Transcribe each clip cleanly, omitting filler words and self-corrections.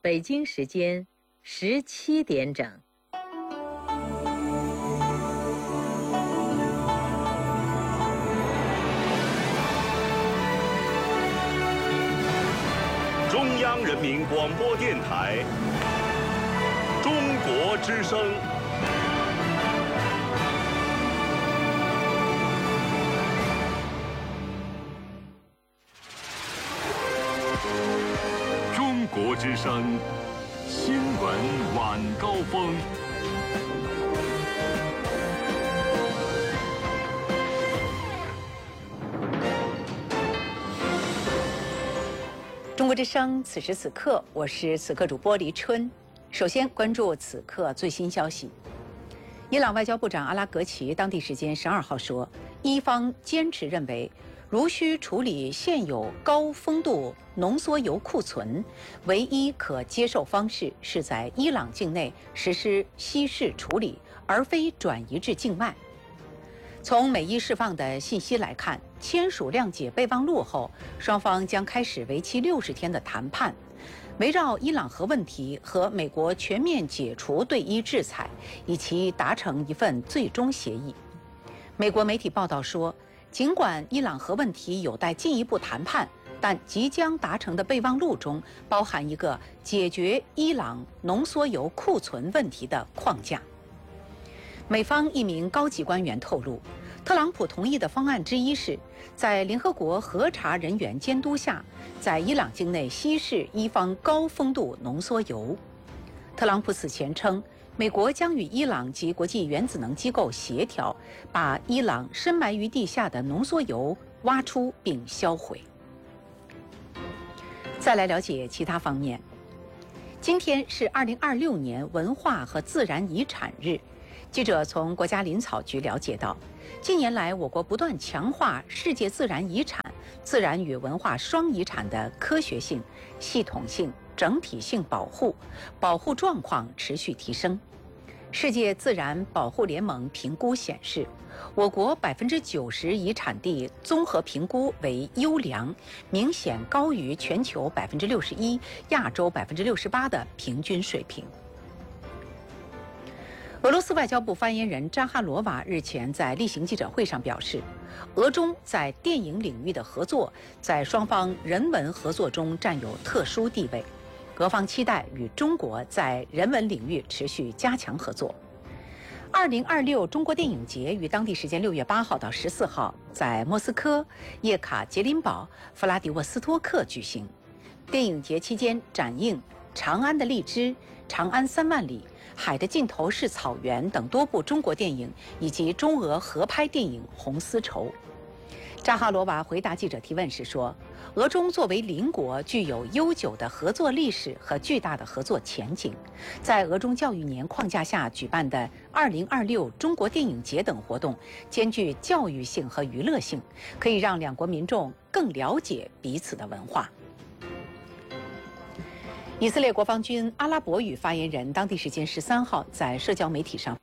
北京时间17点整。 中央人民广播电台中国之声。中国之声新闻晚高峰。 中国之声，此时此刻，我是此刻主播黎春。首先关注此刻最新消息。伊朗外交部长阿拉格齐当地时间12号说，伊方坚持认为，如需处理现有高丰度浓缩铀库存，唯一可接受方式是在伊朗境内实施稀释处理，而非转移至境外。从美伊释放的信息来看，签署谅解备忘录后，双方将开始为期60天的谈判，围绕伊朗核问题和美国全面解除对伊制裁，以期达成一份最终协议。美国媒体报道说，尽管伊朗核问题有待进一步谈判，但即将达成的备忘录中包含一个解决伊朗浓缩铀库存问题的框架。美方一名高级官员透露，特朗普同意的方案之一是在联合国核查人员监督下，在伊朗境内稀释伊方高丰度浓缩铀。特朗普此前称，美国将与伊朗及国际原子能机构协调，把伊朗深埋于地下的浓缩铀挖出并销毁。再来了解其他方面。今天是2026年文化和自然遗产日。记者从国家林草局了解到，近年来我国不断强化世界自然遗产、自然与文化双遗产的科学性、系统性、整体性保护，保护状况持续提升。世界自然保护联盟评估显示，我国90%遗产地综合评估为优良，明显高于全球61%、亚洲68%的平均水平。俄罗斯外交部发言人扎哈罗娃日前在例行记者会上表示，俄中在电影领域的合作在双方人文合作中占有特殊地位，俄方期待与中国在人文领域持续加强合作。2026中国电影节于当地时间6月8号到14号在莫斯科、叶卡捷琳堡、弗拉迪沃斯托克举行。电影节期间展映《长安的荔枝》、《长安3万里》、《海的尽头是草原》等多部中国电影，以及中俄合拍电影《红丝绸》。扎哈罗娃回答记者提问时说，俄中作为邻国，具有悠久的合作历史和巨大的合作前景。在俄中教育年框架下举办的2026中国电影节等活动，兼具教育性和娱乐性，可以让两国民众更了解彼此的文化。以色列国防军阿拉伯语发言人当地时间13号在社交媒体上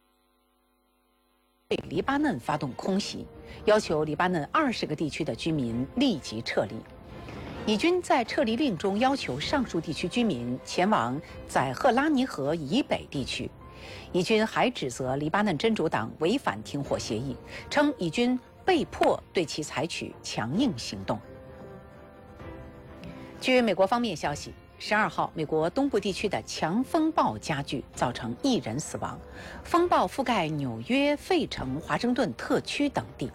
对黎巴嫩发动空袭，要求黎巴嫩20个地区的居民立即撤离。以军在撤离令中要求上述地区居民前往载赫拉尼河以北地区。以军还指责黎巴嫩真主党违反停火协议，称以军被迫对其采取强硬行动。据美国方面消息，12号，美国东部地区的强风暴加剧，造成1人死亡。风暴覆盖纽约、费城、华盛顿特区等地。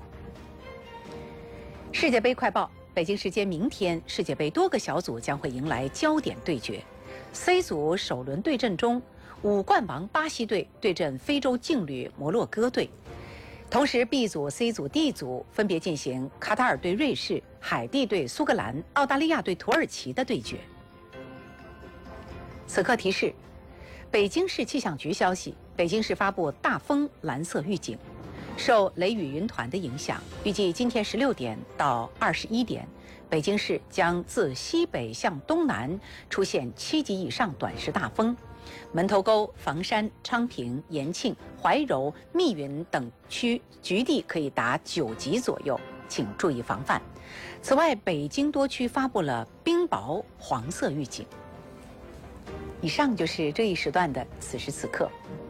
世界杯快报：北京时间明天，世界杯多个小组将会迎来焦点对决。C 组首轮对阵中，5冠王巴西队对阵非洲劲旅摩洛哥队。同时 ，B 组、C 组、D 组分别进行卡塔尔对瑞士、海地对苏格兰、澳大利亚对土耳其的对决。此刻提示，北京市气象局消息，北京市发布大风蓝色预警。受雷雨云团的影响，预计今天16点到21点，北京市将自西北向东南出现7级以上短时大风。门头沟、房山、昌平、延庆、怀柔、密云等区局地可以达9级左右，请注意防范。此外，北京多区发布了冰雹黄色预警。 以上就是这一时段的此时此刻。